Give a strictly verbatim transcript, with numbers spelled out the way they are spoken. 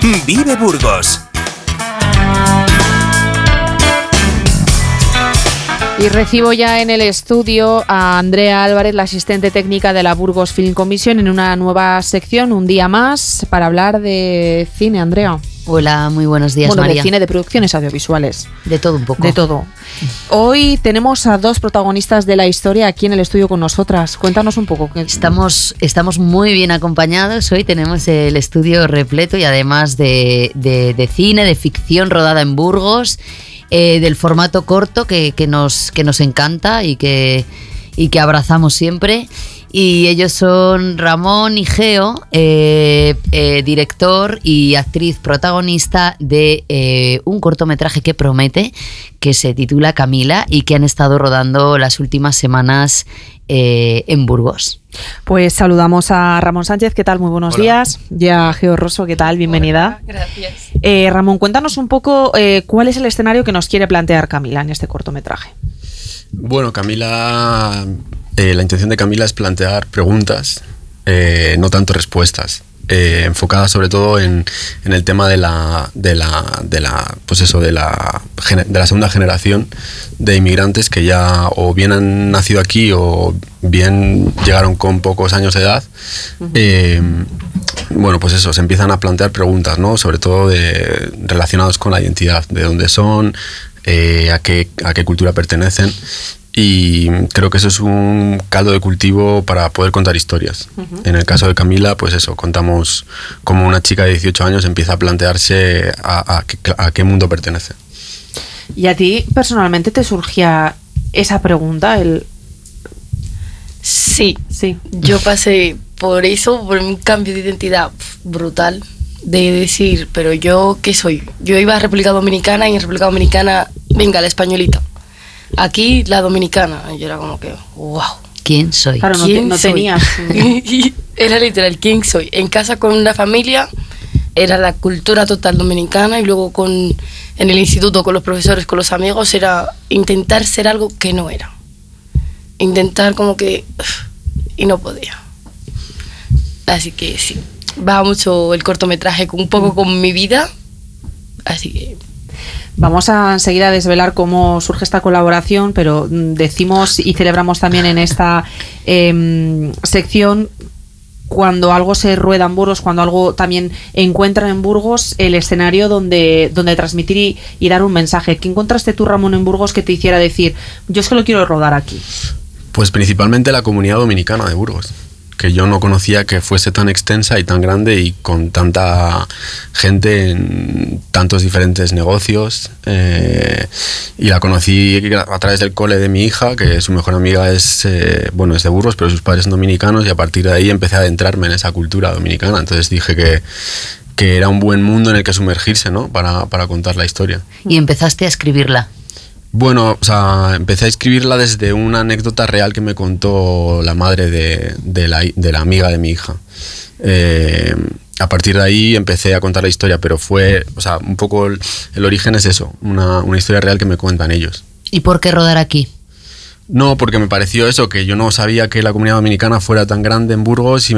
Vive Burgos. Y recibo ya en el estudio a Andrea Álvarez, la asistente técnica de la Burgos Film Commission, en una nueva sección, un día más, para hablar de cine. Andrea. Hola, muy buenos días, bueno, María. Bueno, de cine, de producciones audiovisuales. De todo un poco. De todo. Hoy tenemos a dos protagonistas de la historia aquí en el estudio con nosotras. Cuéntanos un poco. Estamos, estamos muy bien acompañados. Hoy tenemos el estudio repleto y además de, de, de cine, de ficción rodada en Burgos, eh, del formato corto que, que, nos, que nos encanta y que, y que abrazamos siempre. Y ellos son Ramón y Geo, eh, eh, director y actriz protagonista de eh, un cortometraje que promete, que se titula Camila y que han estado rodando las últimas semanas eh, en Burgos. Pues saludamos a Ramón Sánchez, ¿qué tal? Muy buenos Hola. días. Y a Geo Rosso, ¿qué tal? Bienvenida. Hola, gracias. Eh, Ramón, cuéntanos un poco eh, cuál es el escenario que nos quiere plantear Camila en este cortometraje. Bueno, Camila, eh, la intención de Camila es plantear preguntas, eh, no tanto respuestas, eh, enfocadas sobre todo en, en el tema de la, de la, de la, pues eso, de la, de la segunda generación de inmigrantes que ya o bien han nacido aquí o bien llegaron con pocos años de edad. Uh-huh. Eh, bueno, pues eso, se empiezan a plantear preguntas, ¿no? Sobre todo de, relacionados con la identidad, de dónde son, Eh, a qué, a qué cultura pertenecen, y creo que eso es un caldo de cultivo para poder contar historias. Uh-huh. En el caso de Camila, pues eso, contamos cómo una chica de dieciocho años empieza a plantearse a, a, a qué mundo pertenece. ¿Y a ti personalmente te surgía esa pregunta? El... Sí, sí. Yo pasé por eso, por un cambio de identidad brutal. De decir, pero yo, ¿qué soy? Yo iba a República Dominicana y en República Dominicana, venga, la españolita. Aquí, la dominicana. Y yo era como que, wow. ¿Quién soy? Claro, no, te, no tenías. Era literal, ¿quién soy? En casa con una familia era la cultura total dominicana y luego con, en el instituto con los profesores, con los amigos, era intentar ser algo que no era. Intentar como que... y no podía. Así que sí. Va mucho el cortometraje con un poco con mi vida, así que... Vamos a enseguida desvelar cómo surge esta colaboración, pero decimos y celebramos también en esta eh, sección, cuando algo se rueda en Burgos, cuando algo también encuentra en Burgos el escenario donde, donde transmitir y, y dar un mensaje. ¿Qué encontraste tú, Ramón, en Burgos que te hiciera decir, yo es que lo quiero rodar aquí? Pues principalmente la comunidad dominicana de Burgos, que yo no conocía que fuese tan extensa y tan grande y con tanta gente en tantos diferentes negocios. Eh, y la conocí a través del cole de mi hija, que su mejor amiga es, eh, bueno, es de Burgos, pero sus padres son dominicanos, y a partir de ahí empecé a adentrarme en esa cultura dominicana. Entonces dije que, que era un buen mundo en el que sumergirse, ¿no? para, para contar la historia. ¿Y empezaste a escribirla? Bueno, o sea, empecé a escribirla desde una anécdota real que me contó la madre de, de, la, de la amiga de mi hija. Eh, a partir de ahí empecé a contar la historia, pero fue, o sea, un poco el, el origen es eso, una, una historia real que me cuentan ellos. ¿Y por qué rodar aquí? No, porque me pareció eso, que yo no sabía que la comunidad dominicana fuera tan grande en Burgos y me